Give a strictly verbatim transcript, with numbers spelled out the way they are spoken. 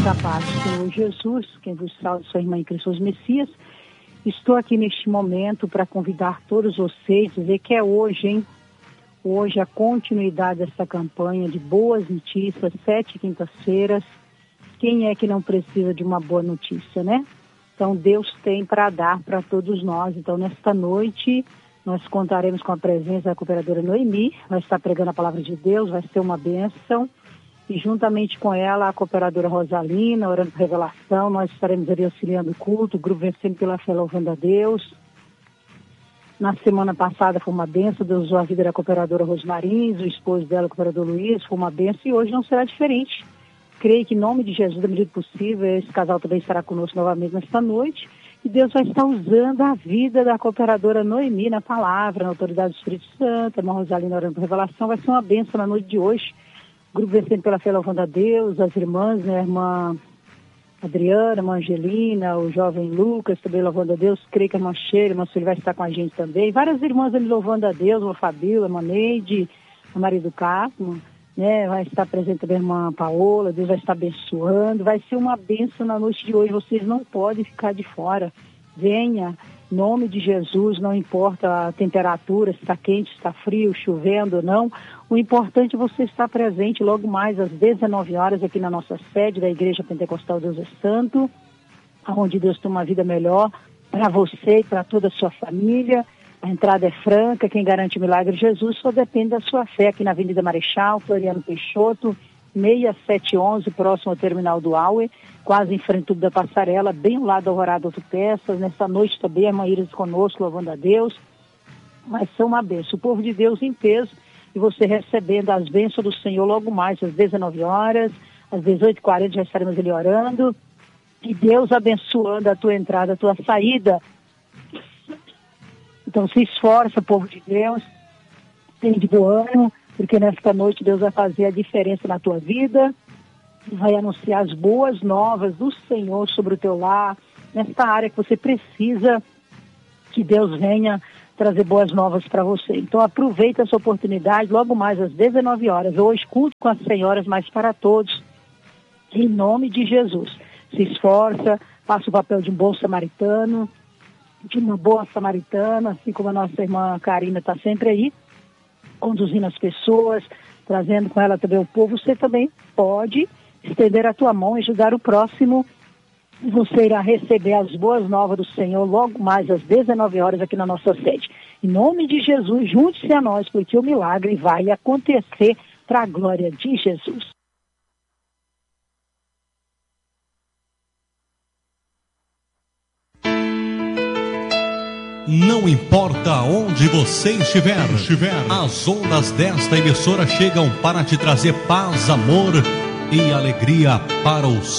da paz do Senhor Jesus, quem vos salve, sua irmã em Cristo Messias. Estou aqui neste momento para convidar todos vocês, dizer que é hoje, hein? Hoje a continuidade dessa campanha de boas notícias, sete quintas-feiras. Quem é que não precisa de uma boa notícia, né? Então Deus tem para dar para todos nós. Então nesta noite nós contaremos com a presença da cooperadora Noemi, vai estar pregando a palavra de Deus, vai ser uma bênção. E juntamente com ela, a cooperadora Rosalina, orando por revelação, nós estaremos ali auxiliando o culto, o grupo Vencendo pela Fé, louvando a Deus. Na semana passada foi uma benção, Deus usou a vida da cooperadora Rosmarins, o esposo dela, o cooperador Luiz, foi uma benção e hoje não será diferente. Creio que em nome de Jesus, da medida possível, esse casal também estará conosco novamente nesta noite. E Deus vai estar usando a vida da cooperadora Noemi na palavra, na autoridade do Espírito Santo, a irmã Rosalina orando por revelação, vai ser uma benção na noite de hoje. Grupo Vencendo pela Fé, louvando a Deus, as irmãs, né, a irmã Adriana, a irmã Angelina, o jovem Lucas também louvando a Deus, creio que a irmã Sheila, a irmã Sueli vai estar com a gente também, várias irmãs ali louvando a Deus, a Fabíola, a irmã Neide, a Maria do Carmo, né, vai estar presente também a irmã Paola, Deus vai estar abençoando, vai ser uma bênção na noite de hoje, vocês não podem ficar de fora, venha, em nome de Jesus, não importa a temperatura, se está quente, se está frio, chovendo ou não, o importante é você estar presente logo mais às dezenove horas aqui na nossa sede da Igreja Pentecostal Deus é Santo, onde Deus tem uma vida melhor para você e para toda a sua família. A entrada é franca, quem garante o milagre de Jesus só depende da sua fé, aqui na Avenida Marechal, Floriano Peixoto, seis sete onze, próximo ao terminal do Aue, quase em frente ao tubo da passarela, bem ao lado da Alvorada Autopeças. Nessa noite também a irmã Iris conosco, louvando a Deus. Vai ser uma bênção. O povo de Deus em peso e você recebendo as bênçãos do Senhor logo mais às dezenove horas, às dezoito e quarenta já estaremos ali orando. E Deus abençoando a tua entrada, a tua saída. Então se esforça, povo de Deus, tem de bom ânimo, porque nesta noite Deus vai fazer a diferença na tua vida, vai anunciar as boas novas do Senhor sobre o teu lar, nesta área que você precisa que Deus venha trazer boas novas para você. Então aproveita essa oportunidade, logo mais às dezenove horas, hoje culto com as senhoras, mas para todos, em nome de Jesus. Se esforça, faça o papel de um bom samaritano, de uma boa samaritana, assim como a nossa irmã Karina está sempre aí, conduzindo as pessoas, trazendo com ela também o povo. Você também pode estender a tua mão e ajudar o próximo. Você irá receber as boas novas do Senhor logo mais às dezenove horas aqui na nossa sede. Em nome de Jesus, junte-se a nós, porque o milagre vai acontecer para a glória de Jesus. Não importa onde você estiver, estiver, as ondas desta emissora chegam para te trazer paz, amor e alegria para os